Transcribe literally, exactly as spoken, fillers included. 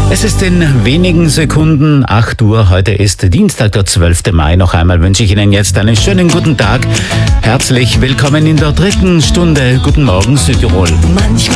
Es ist in wenigen Sekunden acht Uhr. Heute ist Dienstag, der zwölfte Mai. Noch einmal wünsche ich Ihnen jetzt einen schönen guten Tag. Herzlich willkommen in der dritten Stunde. Guten Morgen, Südtirol. Manchmal